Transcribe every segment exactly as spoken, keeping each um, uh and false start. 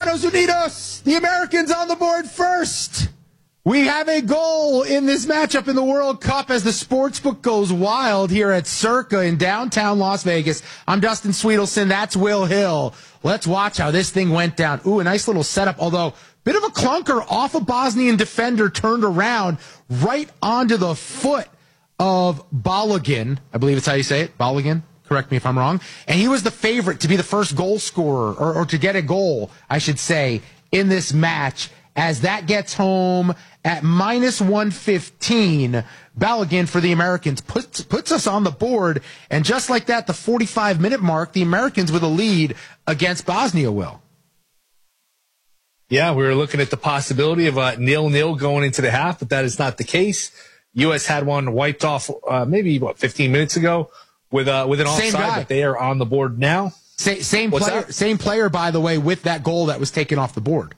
Estados Unidos, the Americans on the board first. We have a goal in this matchup in the World Cup as the sportsbook goes wild here at Circa in downtown Las Vegas. I'm Dustin Sweetelson. That's Will Hill. Let's watch how this thing went down. Ooh, a nice little setup, although bit of a clunker off a Bosnian defender turned around right onto the foot of Balogun. I believe it's how you say it, Balogun. Correct me if I'm wrong. And he was the favorite to be the first goal scorer, or, or to get a goal, I should say, in this match. As that gets home at minus one fifteen, Balogun for the Americans puts, puts us on the board. And just like that, the forty-five minute mark, the Americans with a lead against Bosnia, Will. Yeah, we were looking at the possibility of a nil-nil going into the half, but that is not the case. U S had one wiped off uh, maybe, what, fifteen minutes ago with, uh, with an Same offside, guy. but they are on the board now. Sa- same What's player, that? same player, by the way, with that goal that was taken off the board.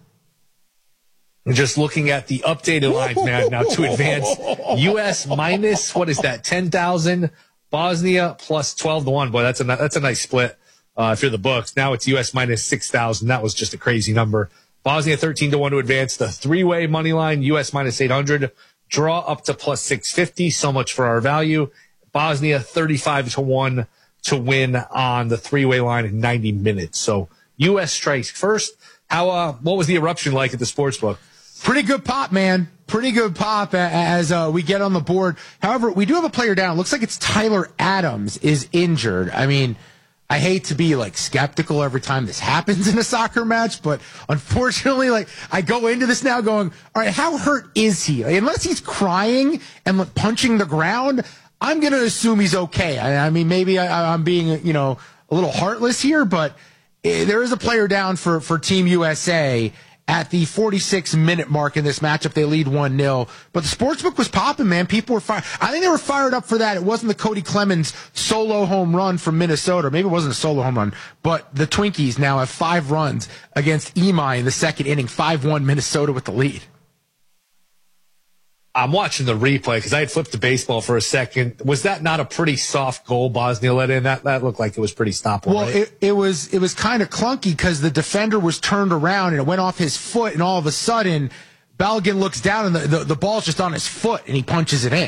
Just looking at the updated lines now, now to advance. U S minus, what is that, ten thousand. Bosnia plus twelve to one. Boy, that's a, that's a nice split uh, if you're the books. Now it's U S minus six thousand. That was just a crazy number. Bosnia thirteen to one to advance. The three-way money line, U S minus eight hundred. Draw up to plus six fifty. So much for our value. Bosnia thirty-five to one to win on the three-way line in ninety minutes. So U S strikes first. How, uh, what was the eruption like at the sportsbook? Pretty good pop, man. Pretty good pop as uh, we get on the board. However, we do have a player down. Looks like it's Tyler Adams is injured. I mean, I hate to be like skeptical every time this happens in a soccer match, but unfortunately, like I go into this now going, all right, how hurt is he? Like, unless he's crying and like, punching the ground, I'm going to assume he's okay. I, I mean, maybe I, I'm being, you know, a little heartless here, but eh, there is a player down for, for Team U S A. At the forty-six minute mark in this matchup, they lead one nil. But the sportsbook was popping, man. People were fired. I think they were fired up for that. It wasn't the Cody Clemens solo home run from Minnesota. Maybe it wasn't a solo home run. But the Twinkies now have five runs against Imai in the second inning. five one Minnesota with the lead. I'm watching the replay because I had flipped to baseball for a second. Was that not a pretty soft goal Bosnia let in? That that looked like it was pretty stoppable. Well, right? it, it was it was kind of clunky because the defender was turned around and it went off his foot, and all of a sudden, Balogun looks down and the, the, the ball's just on his foot, and he punches it in.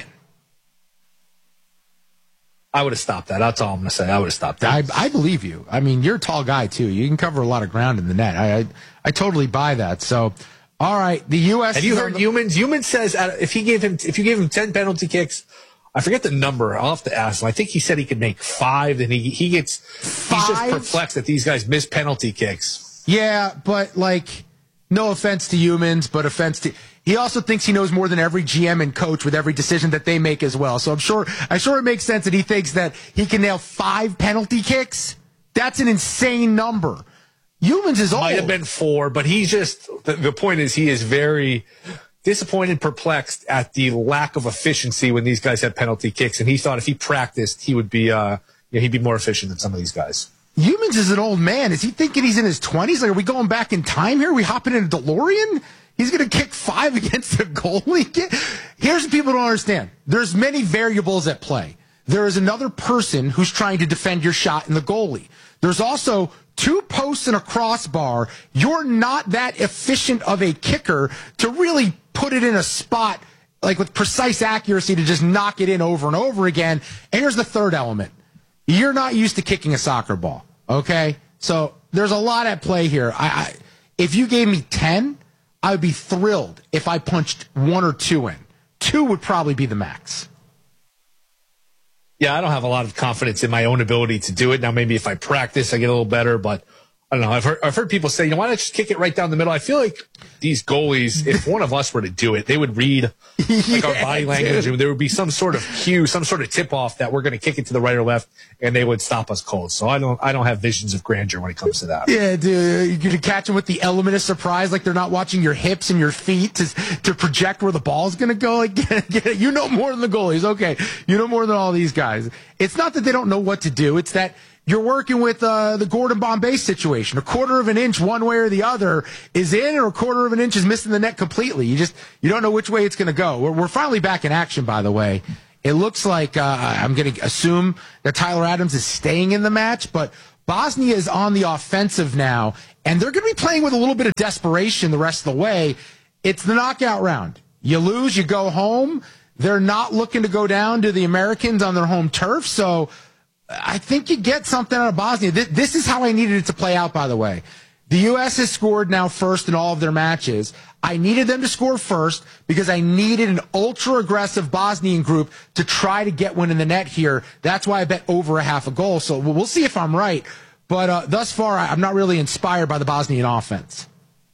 I would have stopped that. That's all I'm going to say. I would have stopped that. I, I believe you. I mean, you're a tall guy, too. You can cover a lot of ground in the net. I I, I totally buy that. So, all right, the U S. Have you heard the- Humans? Humans says uh, if he gave him if you gave him ten penalty kicks, I forget the number. I'll have to ask him. I think he said he could make five, and he he gets Five? he's just perplexed that these guys miss penalty kicks. Yeah, but, like, no offense to Humans, but offense to... He also thinks he knows more than every G M and coach with every decision that they make as well. So I'm sure I'm sure it makes sense that he thinks that he can nail five penalty kicks. That's an insane number. Humans is old. Might have been four, but he's just the, the point is he is very disappointed, perplexed at the lack of efficiency when these guys had penalty kicks, and he thought if he practiced, he would be uh, you know, he'd be more efficient than some of these guys. Humans is an old man. Is he thinking he's in his twenties? Like, are we going back in time here? Are we hopping in a DeLorean? He's going to kick five against the goalie? Here's what people don't understand. There's many variables at play. There is another person who's trying to defend your shot in the goalie. There's also two posts and a crossbar. You're not that efficient of a kicker to really put it in a spot like with precise accuracy to just knock it in over and over again. And here's the third element. You're not used to kicking a soccer ball, okay? So there's a lot at play here. I, I if you gave me ten, I would be thrilled if I punched one or two in. Two would probably be the max. Yeah, I don't have a lot of confidence in my own ability to do it. Now, maybe if I practice, I get a little better, but I don't know. I've heard, I've heard people say, you know, why not just kick it right down the middle? I feel like these goalies, if one of us were to do it, they would read like Yeah, our body language. dude. There would be some sort of cue, some sort of tip off that we're going to kick it to the right or left, and they would stop us cold. So I don't, I don't have visions of grandeur when it comes to that. Yeah, dude, you're going to catch them with the element of surprise, like they're not watching your hips and your feet to to project where the ball's going to go. Like, get, get, you know more than the goalies. Okay, you know more than all these guys. It's not that they don't know what to do. It's that you're working with uh, the Gordon Bombay situation. A quarter of an inch one way or the other is in, or a quarter of an inch is missing the net completely. You just you don't know which way it's going to go. We're, we're finally back in action, by the way. It looks like uh, I'm going to assume that Tyler Adams is staying in the match, but Bosnia is on the offensive now, and they're going to be playing with a little bit of desperation the rest of the way. It's the knockout round. You lose, you go home. They're not looking to go down to the Americans on their home turf, so I think you get something out of Bosnia. This is how I needed it to play out, by the way. The U S has scored now first in all of their matches. I needed them to score first because I needed an ultra-aggressive Bosnian group to try to get one in the net here. That's why I bet over a half a goal. So we'll see if I'm right. But uh, thus far, I'm not really inspired by the Bosnian offense.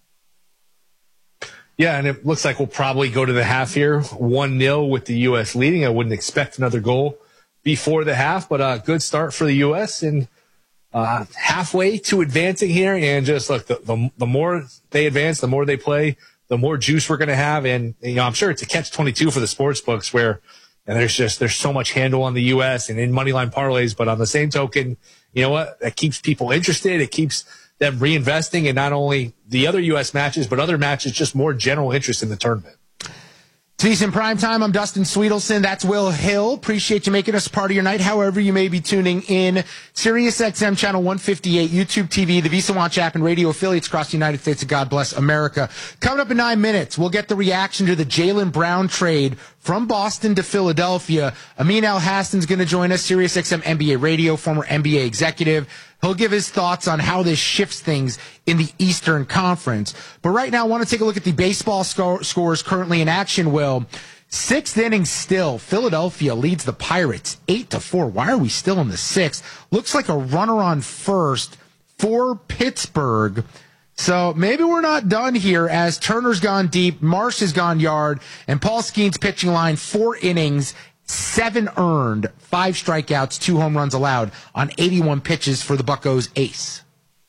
Yeah, and it looks like we'll probably go to the half here, one nil with the U S leading. I wouldn't expect another goal before the half, but a good start for the U S and uh, halfway to advancing here. And just look, the, the, the more they advance, the more they play, the more juice we're going to have. And, you know, I'm sure it's a catch twenty-two for the sports books where and there's just there's so much handle on the U S and in moneyline parlays. But on the same token, you know what? That keeps people interested. It keeps them reinvesting in not only the other U S matches, but other matches, just more general interest in the tournament. It's VSiN Primetime. I'm Dustin Sweetelson. That's Will Hill. Appreciate you making us part of your night, however you may be tuning in. SiriusXM Channel one fifty-eight, YouTube T V, the VSiN Watch app, and radio affiliates across the United States. God bless America. Coming up in nine minutes, we'll get the reaction to the Jaylen Brown trade from Boston to Philadelphia. Amin Elhassan's going to join us, SiriusXM N B A radio, former N B A executive. He'll give his thoughts on how this shifts things in the Eastern Conference. But right now, I want to take a look at the baseball sco- scores currently in action, Will. Sixth inning still. Philadelphia leads the Pirates eight to four. Why are we still in the sixth? Looks like a runner on first for Pittsburgh. So maybe we're not done here as Turner's gone deep, Marsh has gone yard, and Paul Skeens pitching line, four innings, seven earned, five strikeouts, two home runs allowed on eighty-one pitches for the Buccos ace.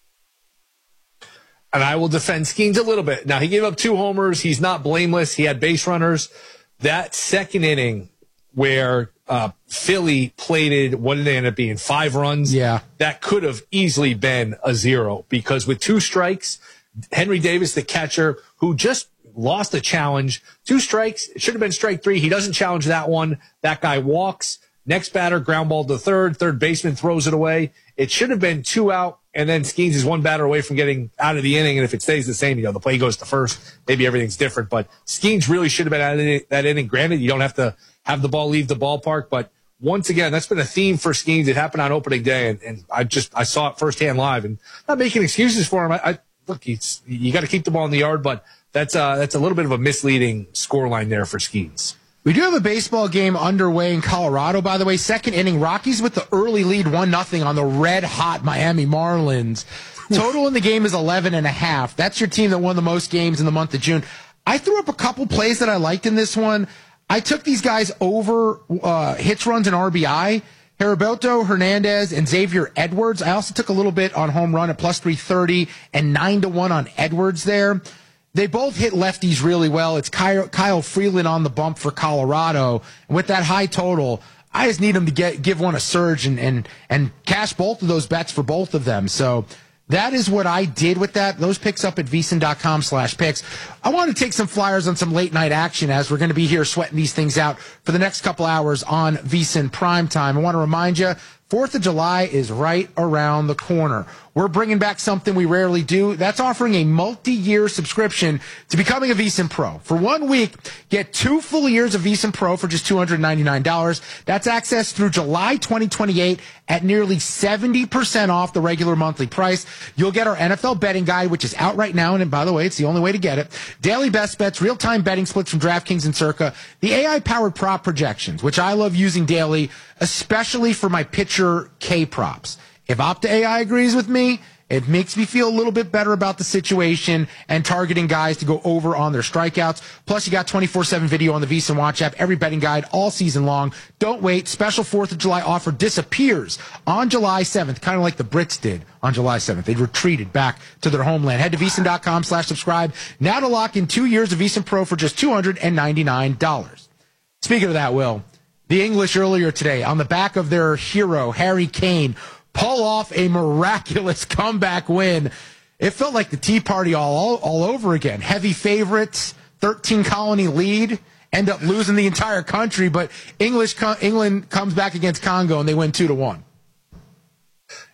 And I will defend Skeens a little bit. Now, he gave up two homers. He's not blameless. He had base runners. That second inning where uh, Philly plated, what did they end up being, five runs? Yeah. That could have easily been a zero because with two strikes, Henry Davis, the catcher, who just lost a challenge, two strikes, it should have been strike three. He doesn't challenge that one. That guy walks. Next batter, ground ball to third. Third baseman throws it away. It should have been two out, and then Skeens is one batter away from getting out of the inning. And if it stays the same, you know, the play goes to first. Maybe everything's different. But Skeens really should have been out of that inning. Granted, you don't have to have the ball leave the ballpark. But once again, that's been a theme for Skeens. It happened on opening day, and, and I just I saw it firsthand live. And not making excuses for him. I, I look, he's, you got to keep the ball in the yard, but that's uh, that's a little bit of a misleading scoreline there for Skeens. We do have a baseball game underway in Colorado, by the way. Second inning, Rockies with the early lead, one nothing on the red-hot Miami Marlins. Total in the game is eleven and a half. That's your team that won the most games in the month of June. I threw up a couple plays that I liked in this one. I took these guys over uh, hits, runs, and R B I. Heriberto Hernandez and Xavier Edwards. I also took a little bit on home run at plus three thirty and nine to one on Edwards there. They both hit lefties really well. It's Kyle, Kyle Freeland on the bump for Colorado. And with that high total, I just need them to get give one a surge and, and, and cash both of those bets for both of them. So that is what I did with that. Those picks up at VSiN.com slash picks. I want to take some flyers on some late night action as we're going to be here sweating these things out for the next couple hours on VSiN Primetime. I want to remind you, fourth of July is right around the corner. We're bringing back something we rarely do. That's offering a multi-year subscription to becoming a VSiN Pro. For one week, get two full years of VSiN Pro for just two hundred ninety-nine dollars. That's access through July twenty twenty-eight at nearly seventy percent off the regular monthly price. You'll get our N F L betting guide, which is out right now, and by the way, it's the only way to get it. Daily best bets, real-time betting splits from DraftKings and Circa, the A I-powered prop projections, which I love using daily, especially for my pitcher K-props. If Opta A I agrees with me, it makes me feel a little bit better about the situation and targeting guys to go over on their strikeouts. Plus, you got twenty-four seven video on the VSiN Watch app, every betting guide all season long. Don't wait. Special fourth of July offer disappears on July seventh, kind of like the Brits did on July seventh. They retreated back to their homeland. Head to VSiN.com slash subscribe now to lock in two years of VSiN Pro for just two hundred ninety-nine dollars. Speaking of that, Will, the English earlier today, on the back of their hero, Harry Kane, pull off a miraculous comeback win. It felt like the Tea Party all, all, all over again. Heavy favorites, thirteen colony lead, end up losing the entire country, but English England comes back against Congo and they win two to one.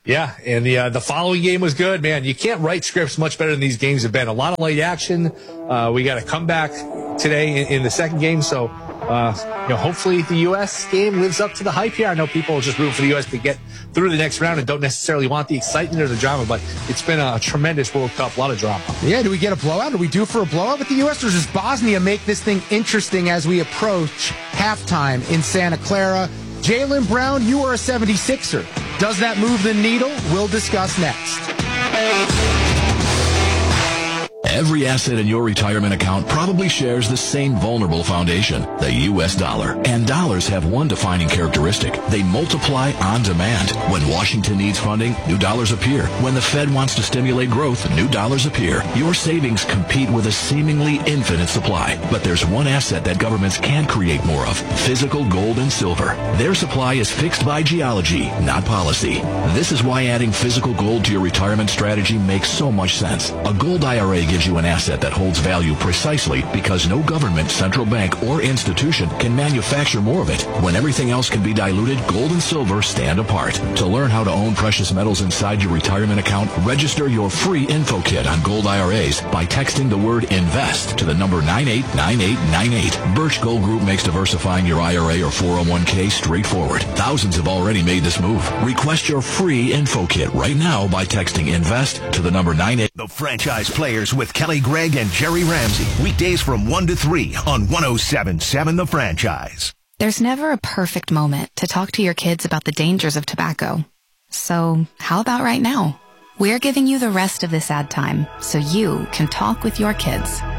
Yeah, and the uh, the following game was good, man. You can't write scripts much better than these games have been. A lot of late action. Uh, we got a comeback today in, in the second game, so uh, you know, hopefully the U S game lives up to the hype here. I know people just root for the U S to get through the next round and don't necessarily want the excitement or the drama, but it's been a tremendous World Cup, a lot of drama. Yeah, do we get a blowout? Do we do for a blowout with the U S, or does Bosnia make this thing interesting as we approach halftime in Santa Clara? Jaylen Brown, you are a seventy-sixer. Does that move the needle? We'll discuss next. Every asset in your retirement account probably shares the same vulnerable foundation, the U S dollar. And dollars have one defining characteristic. They multiply on demand. When Washington needs funding, new dollars appear. When the Fed wants to stimulate growth, new dollars appear. Your savings compete with a seemingly infinite supply. But there's one asset that governments can create more of: physical gold and silver. Their supply is fixed by geology, not policy. This is why adding physical gold to your retirement strategy makes so much sense. A gold I R A gives you an asset that holds value precisely because no government, central bank, or institution can manufacture more of it. When everything else can be diluted, gold and silver stand apart. To learn how to own precious metals inside your retirement account, register your free info kit on gold I R As by texting the word INVEST to the number nine eight nine eight nine eight. Birch Gold Group makes diversifying your I R A or four oh one k straightforward. Thousands have already made this move. Request your free info kit right now by texting INVEST to the number nine eight. The Franchise Players with Kelly Gregg and Jerry Ramsey. Weekdays from one to three on one oh seven point seven The Franchise. There's never a perfect moment to talk to your kids about the dangers of tobacco. So how about right now? We're giving you the rest of this ad time so you can talk with your kids.